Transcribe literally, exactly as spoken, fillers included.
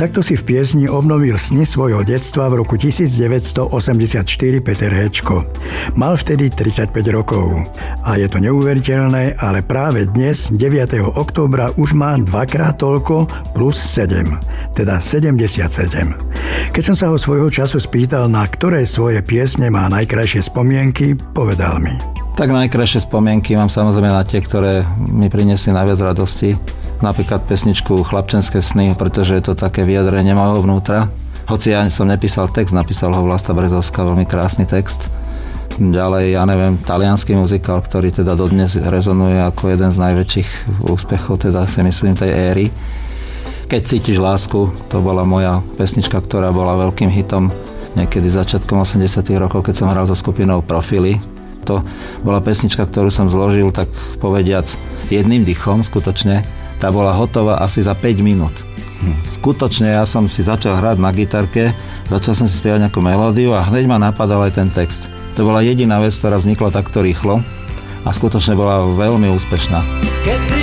Takto si v piesni obnovil sny svojho detstva v roku devätnásťstoosemdesiatštyri Peter Héčko. Mal vtedy tridsaťpäť rokov. A je to neuveriteľné, ale práve dnes, deviateho októbra, už má dvakrát toľko plus sedem, teda sedemdesiatsedem. Keď som sa ho svojho času spýtal, na ktoré svoje piesne má najkrajšie spomienky, povedal mi. Tak najkrajšie spomienky mám samozrejme na tie, ktoré mi priniesli najviac radosti. Napríklad pesničku Chlapčenské sny, pretože je to také vyjadrenie môjho vnútra. Hoci ja som nepísal text, napísal ho Vlasta Brezovská, veľmi krásny text. Ďalej, ja neviem, taliansky muzikál, ktorý teda dodnes rezonuje ako jeden z najväčších úspechov, teda si myslím tej éry. Keď cítiš lásku, to bola moja pesnička, ktorá bola veľkým hitom niekedy začiatkom osemdesiatych rokov, keď som hral so skupinou Profily. To bola pesnička, ktorú som zložil, tak povediac, jedným dychom, skutočne. Tá bola hotová asi za päť minút. Skutočne ja som si začal hrať na gitarke, začal som si spievať nejakú melódiu a hneď ma napadal aj ten text. To bola jediná vec, ktorá vznikla takto rýchlo a skutočne bola veľmi úspešná. Keď si